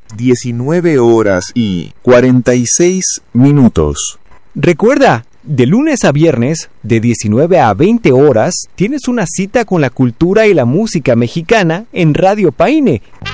19:46. Recuerda, de lunes a viernes, de 19 a 20 horas, tienes una cita con la cultura y la música mexicana en Radio Paine,